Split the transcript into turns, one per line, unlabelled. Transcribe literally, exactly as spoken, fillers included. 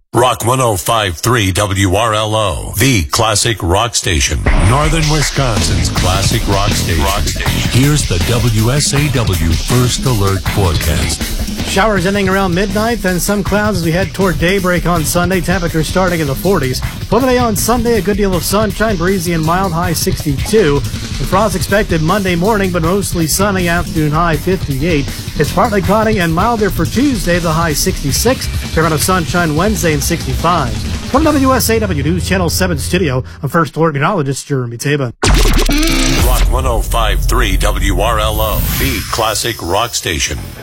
Rock one oh five point three W R L O, the classic rock station. Northern Wisconsin's classic rock station. Rock station. Here's the W S A W First Alert forecast.
Showers ending around midnight, then some clouds as we head toward daybreak on Sunday. Temperatures starting in the forties. Day on Sunday, a good deal of sunshine, breezy and mild, high sixty-two. The frost expected Monday morning, but mostly sunny, afternoon high fifty-eight. It's partly cloudy and milder for Tuesday, the high sixty-six. Fair amount of sunshine Wednesday and sixty-five. From W S A W News Channel seven studio, I'm First Alert meteorologist Jeremy Taba.
Rock one oh five point three W R L O, the classic rock station.